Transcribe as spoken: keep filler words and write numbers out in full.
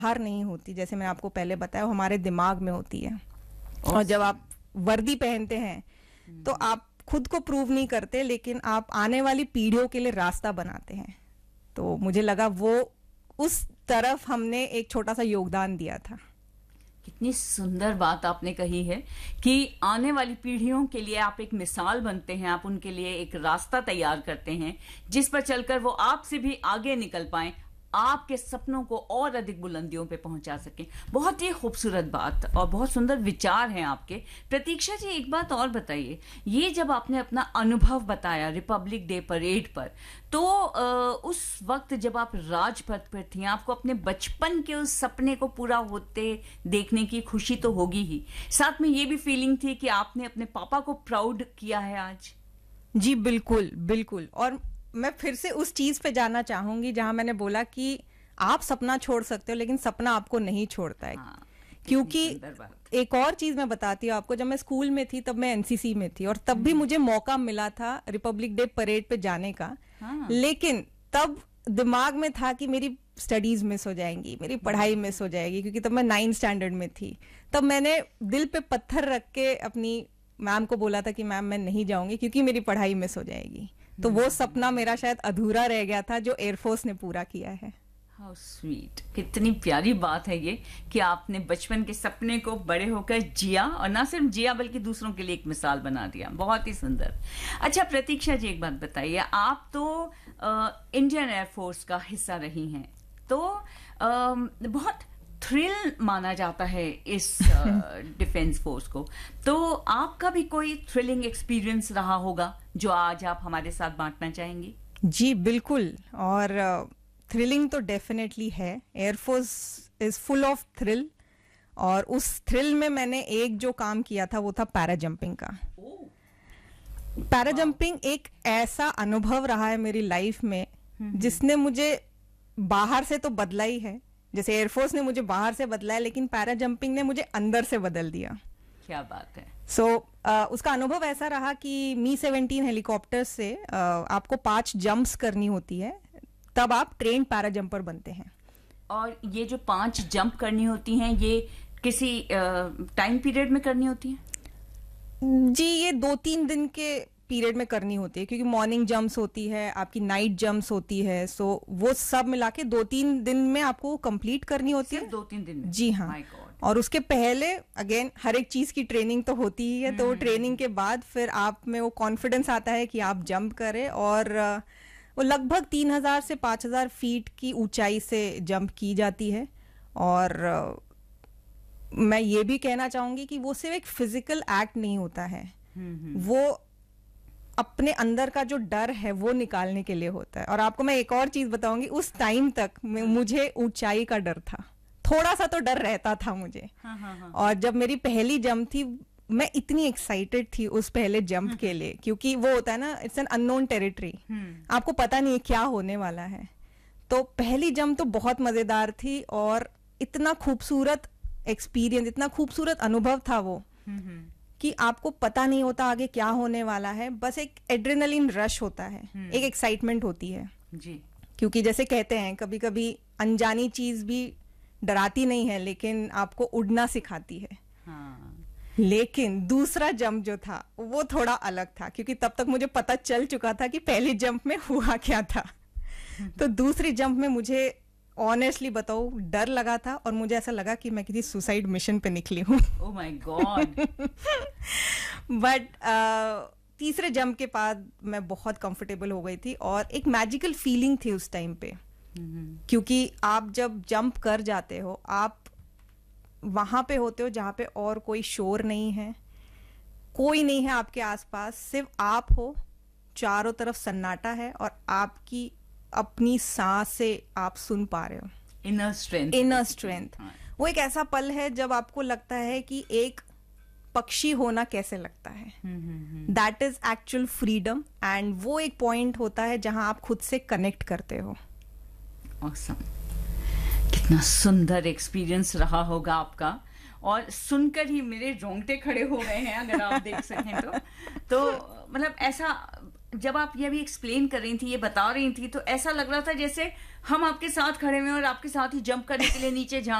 बाहर नहीं होती, जैसे मैंने आपको पहले बताया, वो हमारे दिमाग में होती है। और जब आप वर्दी पहनते हैं तो आप खुद को प्रूव नहीं करते, लेकिन आप आने वाली पीढ़ियों के लिए रास्ता बनाते हैं। तो मुझे लगा वो उस तरफ हमने एक छोटा सा योगदान दिया था। कितनी सुंदर बात आपने कही है कि आने वाली पीढ़ियों के लिए आप एक मिसाल बनते हैं, आप उनके लिए एक रास्ता तैयार करते हैं जिस पर चलकर वो आपसे भी आगे निकल पाएं, आपके सपनों को और अधिक बुलंदियों पे पहुंचा सकें। बहुत ही खूबसूरत बात और बहुत सुंदर विचार हैं आपके। प्रतीक्षा जी, एक बात और बताइए, ये जब आपने अपना अनुभव बताया रिपब्लिक डे परेड पर, तो आ, उस वक्त जब आप राजपथ पर थी, आपको अपने बचपन के उस सपने को पूरा होते देखने की खुशी तो होगी ही, साथ में ये भी फीलिंग थी कि आपने अपने पापा को प्राउड किया है आज? जी बिल्कुल बिल्कुल। और मैं फिर से उस चीज पे जाना चाहूंगी जहां मैंने बोला कि आप सपना छोड़ सकते हो लेकिन सपना आपको नहीं छोड़ता है। हाँ, क्योंकि एक और चीज मैं बताती हूँ आपको, जब मैं स्कूल में थी तब मैं एनसीसी में थी और तब भी मुझे मौका मिला था रिपब्लिक डे परेड पे जाने का। हाँ। लेकिन तब दिमाग में था कि मेरी स्टडीज मिस हो जाएंगी, मेरी पढ़ाई मिस हो जाएगी, क्योंकि तब मैं नाइन्थ स्टैंडर्ड में थी। तब मैंने दिल पे पत्थर रख के अपनी मैम को बोला था कि मैम मैं नहीं जाऊंगी क्योंकि मेरी पढ़ाई मिस हो जाएगी। तो वो सपना मेरा शायद अधूरा रह गया था जो एयरफोर्स ने पूरा किया है। हाउ स्वीट, कितनी प्यारी बात है ये कि आपने बचपन के सपने को बड़े होकर जिया, और ना सिर्फ जिया बल्कि दूसरों के लिए एक मिसाल बना दिया। बहुत ही सुंदर। अच्छा प्रतीक्षा जी, एक बात बताइए, आप तो इंडियन एयरफोर्स का हिस्सा रही हैं, तो आ, बहुत थ्रिल माना जाता है इस डिफेंस फोर्स को, तो आपका भी कोई थ्रिलिंग एक्सपीरियंस रहा होगा जो आज आप हमारे साथ बांटना चाहेंगी? जी बिल्कुल, और थ्रिलिंग uh, तो डेफिनेटली है। Air force is full of thrill, और उस थ्रिल में मैंने एक जो काम किया था वो था पैरा जंपिंग का। पैरा जंपिंग एक ऐसा अनुभव रहा है मेरी लाइफ में जिसने मुझे बाहर से तो बदला ही है, जैसे एयरफोर्स ने मुझे बाहर से बदला है, लेकिन पैरा जंपिंग ने मुझे अंदर से बदल दिया। क्या बात है। सो so, uh, उसका अनुभव ऐसा रहा कि मी सेवेंटीन हेलीकॉप्टर से uh, आपको पांच जंप्स करनी होती है, तब आप ट्रेन पैरा जंपर बनते हैं। और ये जो पांच जंप करनी होती हैं, ये किसी टाइम uh, पीरियड में करनी होती है? जी, ये दो तीन दिन के पीरियड में करनी होती है, क्योंकि मॉर्निंग जंप्स होती है, आपकी नाइट जंप्स होती है, सो वो सब मिला के दो तीन दिन में आपको कंप्लीट करनी होती है। दो तीन दिन में? जी हाँ। और उसके पहले अगेन हर एक चीज की ट्रेनिंग तो होती ही है, तो ट्रेनिंग के बाद फिर आप में वो कॉन्फिडेंस आता है कि आप जंप करें, और वो लगभग तीन हजार से पांच हजार फीट की ऊंचाई से जंप की जाती है। और मैं ये भी कहना चाहूंगी कि वो सिर्फ एक फिजिकल एक्ट नहीं होता है, वो अपने अंदर का जो डर है वो निकालने के लिए होता है। और आपको मैं एक और चीज बताऊंगी, उस टाइम तक मुझे ऊंचाई का डर था, थोड़ा सा तो डर रहता था मुझे। हाँ, हाँ, हाँ। और जब मेरी पहली जंप थी, मैं इतनी एक्साइटेड थी उस पहले जंप के लिए, क्योंकि वो होता है ना, इट्स एन अननोन टेरिटरी, आपको पता नहीं है क्या होने वाला है। तो पहली जंप तो बहुत मजेदार थी, और इतना खूबसूरत एक्सपीरियंस, इतना खूबसूरत अनुभव था वो कि आपको पता नहीं होता आगे क्या होने वाला है, बस एक एड्रेनलिन रश होता है, एक एक्साइटमेंट होती है जी। क्योंकि जैसे कहते हैं कभी कभी अनजानी चीज भी डराती नहीं है लेकिन आपको उड़ना सिखाती है। हाँ। लेकिन दूसरा जंप जो था वो थोड़ा अलग था, क्योंकि तब तक मुझे पता चल चुका था कि पहली जंप में हुआ क्या था। तो दूसरी जंप में मुझे ऑनेस्टली बताओ डर लगा था, और मुझे ऐसा लगा कि मैं किसी सुसाइड मिशन पे निकली हूँ। Oh my God. बट तीसरे जंप के बाद मैं बहुत कंफर्टेबल हो गई थी, और एक मैजिकल फीलिंग थी उस टाइम पे, क्योंकि आप जब जंप कर जाते हो, आप वहां पे होते हो जहां पे और कोई शोर नहीं है, कोई नहीं है आपके आसपास, सिर्फ आप हो, चारों तरफ सन्नाटा है, और आपकी अपनी सांस से आप सुन पा रहे हो। Inner strength, inner strength. वो एक ऐसा पल है जब आपको लगता है कि एक पक्षी होना कैसे लगता है, that is actual freedom, and वो एक पॉइंट होता है जहां आप खुद से कनेक्ट करते हो। ऑसम। कितना सुंदर एक्सपीरियंस रहा होगा आपका, और सुनकर ही मेरे रोंगटे खड़े हो गए हैं, अगर आप देख सकें तो। तो मतलब ऐसा जब आप ये भी एक्सप्लेन कर रही थी, ये बता रही थी, तो ऐसा लग रहा था जैसे हम आपके साथ खड़े हुए हैं और आपके साथ ही जंप करने के लिए नीचे झांक